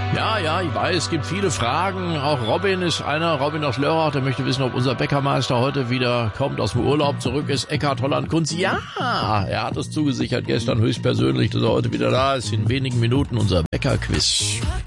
Ja, ich weiß, es gibt viele Fragen. Auch Robin ist einer, Robin aus Lörrach, der möchte wissen, ob unser Bäckermeister heute wieder kommt aus dem Urlaub, zurück ist. Eckhard Holland-Kunz, ja, er hat es zugesichert gestern höchstpersönlich, dass er heute wieder da ist. In wenigen Minuten unser Bäckerquiz.